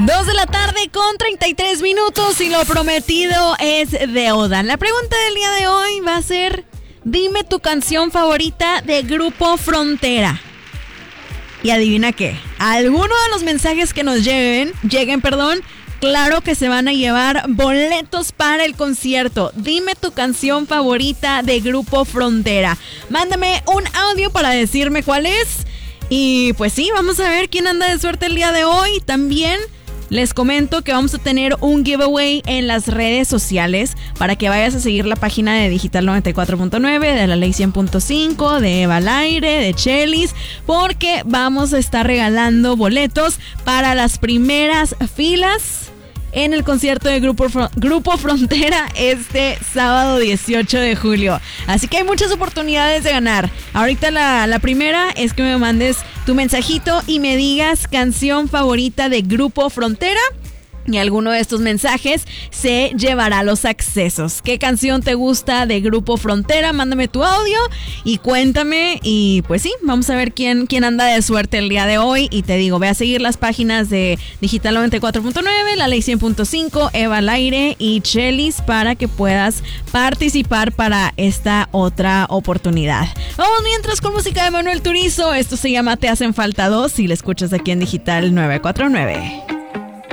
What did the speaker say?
2 de la tarde con 33 minutos y lo prometido es deuda. La pregunta del día de hoy va a ser: dime tu canción favorita de Grupo Frontera. Y adivina qué, alguno de los mensajes que nos lleguen, claro que se van a llevar boletos para el concierto. Dime tu canción favorita de Grupo Frontera. Mándame un audio para decirme cuál es. Y pues sí, vamos a ver quién anda de suerte el día de hoy. También les comento que vamos a tener un giveaway en las redes sociales para que vayas a seguir la página de Digital 94.9, de La Ley 100.5, de Eva al Aire, de Chelis, porque vamos a estar regalando boletos para las primeras filas en el concierto de Grupo Frontera este sábado 18 de julio. Así que hay muchas oportunidades de ganar. Ahorita la primera es que me mandes tu mensajito y me digas canción favorita de Grupo Frontera. Y alguno de estos mensajes se llevará los accesos. ¿Qué canción te gusta de Grupo Frontera? Mándame tu audio y cuéntame. Y pues sí, vamos a ver quién anda de suerte el día de hoy. Y te digo, ve a seguir las páginas de Digital 94.9, La Ley 100.5, Eva al Aire y Chelis para que puedas participar para esta otra oportunidad. Vamos mientras con música de Manuel Turizo. Esto se llama Te Hacen Falta Dos y la escuchas aquí en Digital 949.